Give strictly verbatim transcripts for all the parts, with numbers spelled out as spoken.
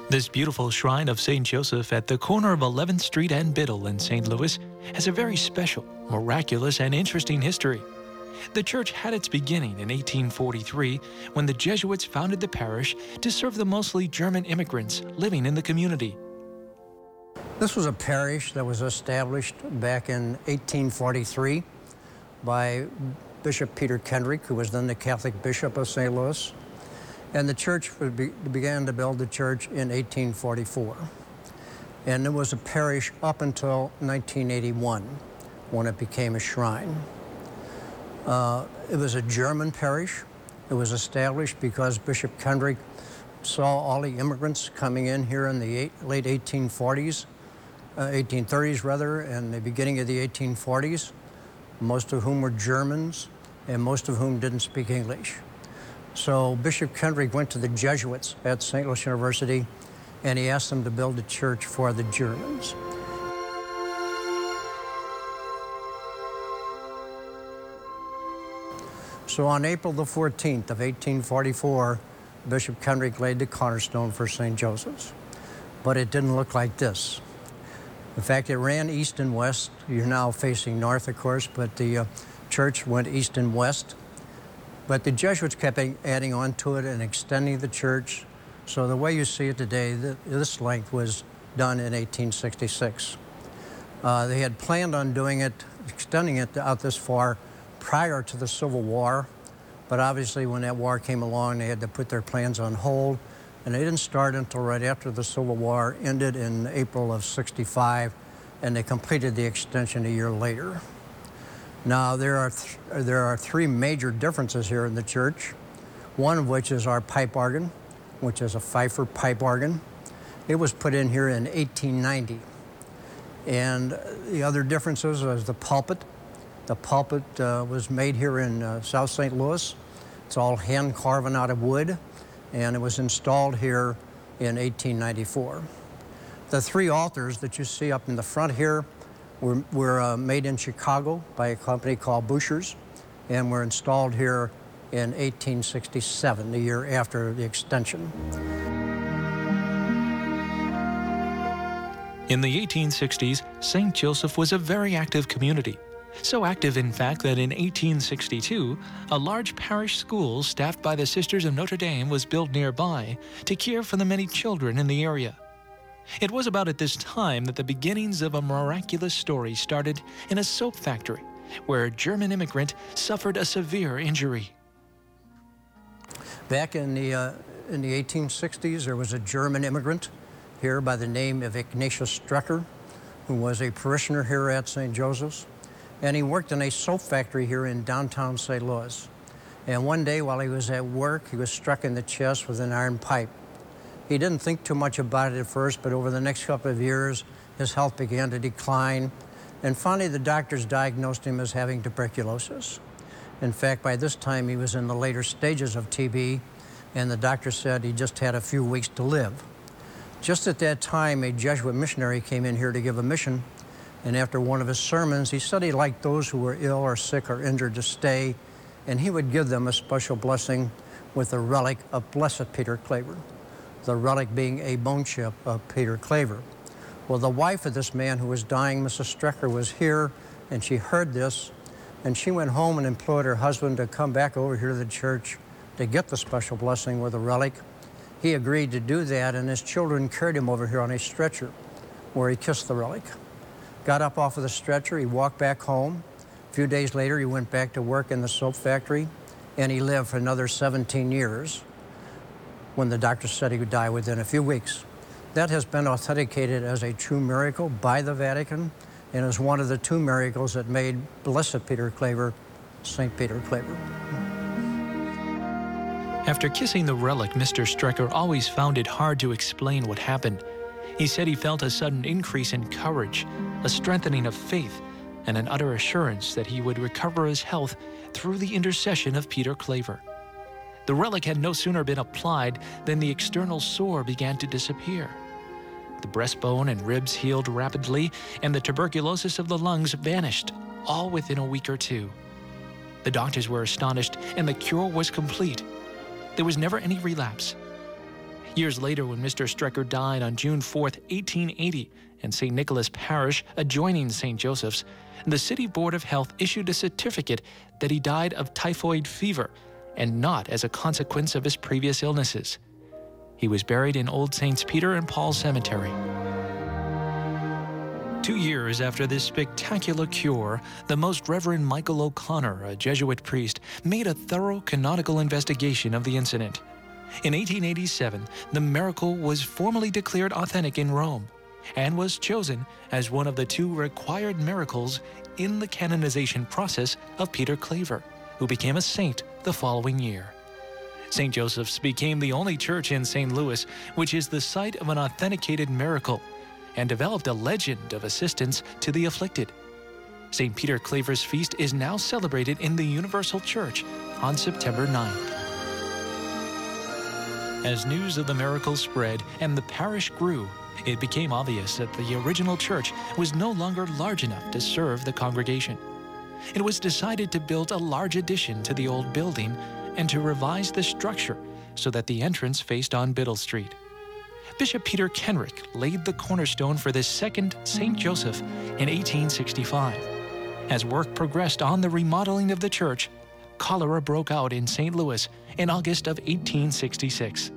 This beautiful shrine of Saint Joseph at the corner of eleventh Street and Biddle in Saint Louis has a very special, miraculous, and interesting history. The church had its beginning in eighteen forty-three when the Jesuits founded the parish to serve the mostly German immigrants living in the community. This was a parish that was established back in eighteen forty-three by Bishop Peter Kendrick, who was then the Catholic Bishop of Saint Louis. And the church be, began to build the church in eighteen forty-four. And it was a parish up until nineteen eighty-one, when it became a shrine. Uh, it was a German parish. It was established because Bishop Kendrick saw all the immigrants coming in here in the eight, late eighteen forties, uh, eighteen thirties rather, and the beginning of the eighteen forties, most of whom were Germans, and most of whom didn't speak English. So Bishop Kendrick went to the Jesuits at Saint Louis University, and he asked them to build a church for the Germans. So on April the fourteenth of eighteen forty-four, Bishop Kendrick laid the cornerstone for Saint Joseph's. But it didn't look like this. In fact, it ran east and west. You're now facing north, of course, but the uh, church went east and west. But the Jesuits kept adding on to it and extending the church. So the way you see it today, this length was done in eighteen sixty-six. Uh, they had planned on doing it, extending it out this far prior to the Civil War. But obviously when that war came along, they had to put their plans on hold. And they didn't start until right after the Civil War ended in April of sixty-five, and they completed the extension a year later. Now, there are, th there are three major differences here in the church, one of which is our pipe organ, which is a Pfeiffer pipe organ. It was put in here in eighteen ninety. And the other differences was the pulpit. The pulpit uh, was made here in uh, South Saint Louis. It's all hand carven out of wood, and it was installed here in eighteen ninety-four. The three altars that you see up in the front here were, were uh, made in Chicago by a company called Buschers, and were installed here in eighteen sixty-seven, the year after the extension. In the eighteen sixties, Saint Joseph was a very active community. So active, in fact, that in eighteen sixty-two, a large parish school staffed by the Sisters of Notre Dame was built nearby to care for the many children in the area. It was about at this time that the beginnings of a miraculous story started in a soap factory, where a German immigrant suffered a severe injury. Back in the, uh, in the eighteen sixties, there was a German immigrant here by the name of Ignatius Strecker, who was a parishioner here at Saint Joseph's. And he worked in a soap factory here in downtown Saint Louis. And one day while he was at work, he was struck in the chest with an iron pipe. He didn't think too much about it at first, but over the next couple of years, his health began to decline. And finally, the doctors diagnosed him as having tuberculosis. In fact, by this time, he was in the later stages of T B, and the doctor said he just had a few weeks to live. Just at that time, a Jesuit missionary came in here to give a mission. And after one of his sermons, he said he liked those who were ill or sick or injured to stay, and he would give them a special blessing with a relic of Blessed Peter Claver, the relic being a bone chip of Peter Claver. Well, the wife of this man who was dying, Missus Strecker, was here, and she heard this, and she went home and implored her husband to come back over here to the church to get the special blessing with a relic. He agreed to do that, and his children carried him over here on a stretcher, where he kissed the relic. Got up off of the stretcher, he walked back home. A few days later, he went back to work in the soap factory, and he lived for another seventeen years when the doctor said he would die within a few weeks. That has been authenticated as a true miracle by the Vatican, and is one of the two miracles that made Blessed Peter Claver Saint Peter Claver. After kissing the relic, Mister Strecker always found it hard to explain what happened. He said he felt a sudden increase in courage, a strengthening of faith, and an utter assurance that he would recover his health through the intercession of Peter Claver. The relic had no sooner been applied than the external sore began to disappear. The breastbone and ribs healed rapidly, and the tuberculosis of the lungs vanished, all within a week or two. The doctors were astonished, and the cure was complete. There was never any relapse. Years later, when Mister Strecker died on June fourth, eighteen eighty, in Saint Nicholas Parish adjoining Saint Joseph's, the City Board of Health issued a certificate that he died of typhoid fever and not as a consequence of his previous illnesses. He was buried in Old Saints Peter and Paul Cemetery. Two years after this spectacular cure, the Most Reverend Michael O'Connor, a Jesuit priest, made a thorough canonical investigation of the incident. In eighteen eighty-seven, the miracle was formally declared authentic in Rome and was chosen as one of the two required miracles in the canonization process of Peter Claver, who became a saint the following year. Saint Joseph's became the only church in Saint Louis which is the site of an authenticated miracle and developed a legend of assistance to the afflicted. Saint Peter Claver's feast is now celebrated in the Universal Church on September ninth. As news of the miracle spread and the parish grew, it became obvious that the original church was no longer large enough to serve the congregation. It was decided to build a large addition to the old building and to revise the structure so that the entrance faced on Biddle Street. Bishop Peter Kenrick laid the cornerstone for this second Saint Joseph in eighteen sixty-five. As work progressed on the remodeling of the church, cholera broke out in Saint Louis in August of eighteen sixty-six.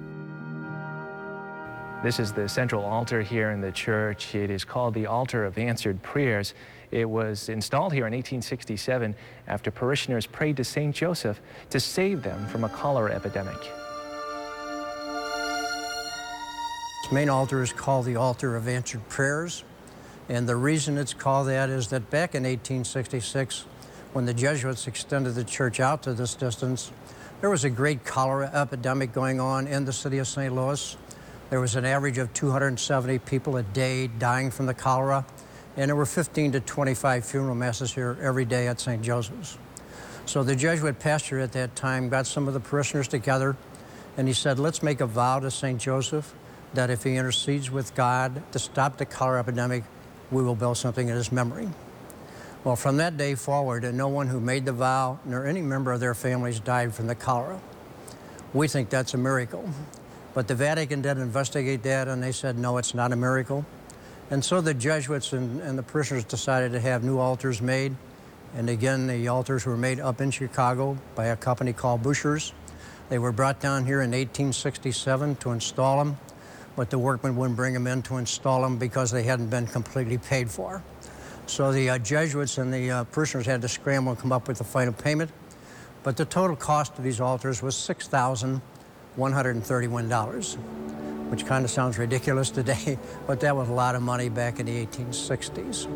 This is the central altar here in the church. It is called the Altar of Answered Prayers. It was installed here in eighteen sixty-seven after parishioners prayed to Saint Joseph to save them from a cholera epidemic. This main altar is called the Altar of Answered Prayers, and the reason it's called that is that back in eighteen sixty-six, when the Jesuits extended the church out to this distance, there was a great cholera epidemic going on in the city of Saint Louis. There was an average of two hundred seventy people a day dying from the cholera, and there were fifteen to twenty-five funeral masses here every day at Saint Joseph's. So the Jesuit pastor at that time got some of the parishioners together, and he said, let's make a vow to Saint Joseph that if he intercedes with God to stop the cholera epidemic, we will build something in his memory. Well, from that day forward, no one who made the vow nor any member of their families died from the cholera. We think that's a miracle. But the Vatican did investigate that, and they said, no, it's not a miracle. And so the Jesuits and, and the parishioners decided to have new altars made. And again, the altars were made up in Chicago by a company called Buschers. They were brought down here in eighteen sixty-seven to install them, but the workmen wouldn't bring them in to install them because they hadn't been completely paid for. So the uh, Jesuits and the uh, parishioners had to scramble and come up with the final payment. But the total cost of these altars was six thousand one hundred thirty-one dollars, which kind of sounds ridiculous today, but that was a lot of money back in the eighteen sixties.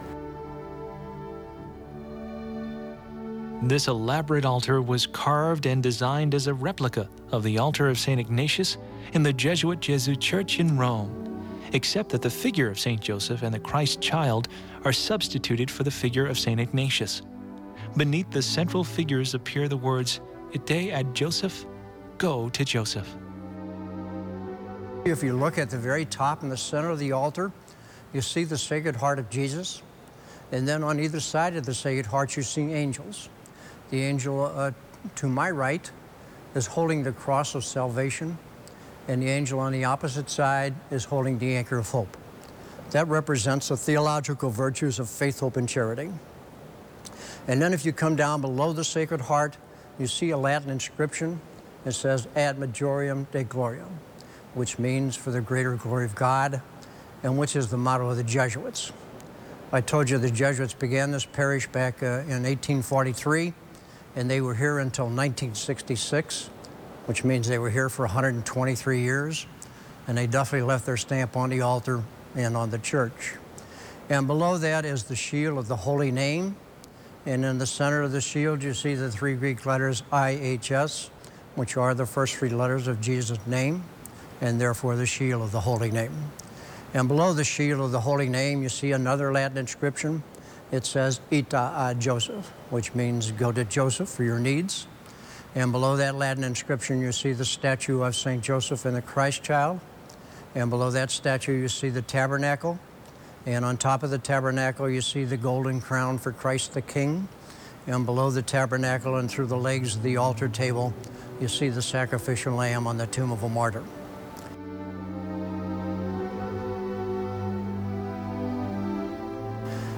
This elaborate altar was carved and designed as a replica of the altar of Saint Ignatius in the Jesuit Jesuit Church in Rome, except that the figure of Saint Joseph and the Christ child are substituted for the figure of Saint Ignatius. Beneath the central figures appear the words, Ite ad Joseph, go to Joseph. If you look at the very top in the center of the altar, you see the Sacred Heart of Jesus. And then on either side of the Sacred Heart, you see angels. The angel uh, to my right is holding the cross of salvation, and the angel on the opposite side is holding the anchor of hope. That represents the theological virtues of faith, hope, and charity. And then if you come down below the Sacred Heart, you see a Latin inscription. It says, Ad majorem Dei gloriam, which means for the greater glory of God, and which is the motto of the Jesuits. I told you the Jesuits began this parish back uh, in eighteen forty-three, and they were here until nineteen sixty-six, which means they were here for one hundred twenty-three years, and they definitely left their stamp on the altar and on the church. And below that is the shield of the Holy Name, and in the center of the shield you see the three Greek letters I H S, which are the first three letters of Jesus' name, and therefore the shield of the Holy Name. And below the shield of the Holy Name, you see another Latin inscription. It says, Ite ad Joseph, which means go to Joseph for your needs. And below that Latin inscription, you see the statue of Saint Joseph and the Christ child. And below that statue, you see the tabernacle. And on top of the tabernacle, you see the golden crown for Christ the King. And below the tabernacle and through the legs of the altar table, you see the sacrificial lamb on the tomb of a martyr.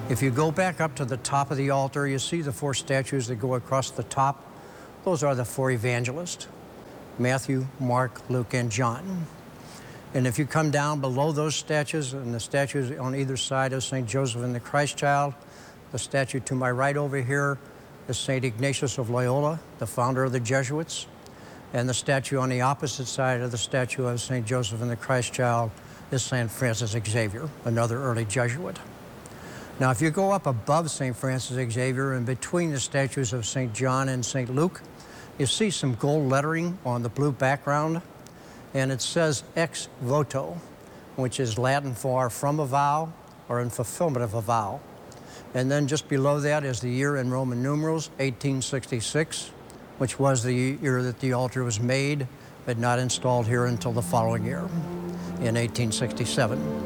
If you go back up to the top of the altar, you see the four statues that go across the top. Those are the four evangelists, Matthew, Mark, Luke, and John. And if you come down below those statues, and the statues on either side of Saint Joseph and the Christ Child, the statue to my right over here is Saint Ignatius of Loyola, the founder of the Jesuits. And the statue on the opposite side of the statue of Saint Joseph and the Christ Child is Saint Francis Xavier, another early Jesuit. Now, if you go up above Saint Francis Xavier and between the statues of Saint John and Saint Luke, you see some gold lettering on the blue background, and it says ex voto, which is Latin for from a vow or in fulfillment of a vow. And then just below that is the year in Roman numerals, eighteen sixty-six, which was the year that the altar was made, but not installed here until the following year, in eighteen sixty-seven.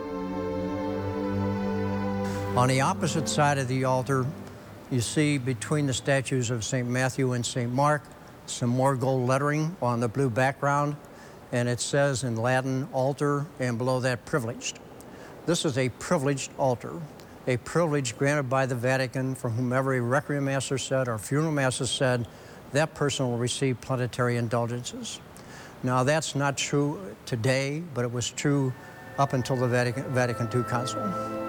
On the opposite side of the altar, you see between the statues of Saint Matthew and Saint Mark, some more gold lettering on the blue background, and it says in Latin, altar, and below that, privileged. This is a privileged altar, a privilege granted by the Vatican for whomever a requiem mass is said or funeral mass is said, that person will receive planetary indulgences. Now, that's not true today, but it was true up until the Vatican, Vatican two Council.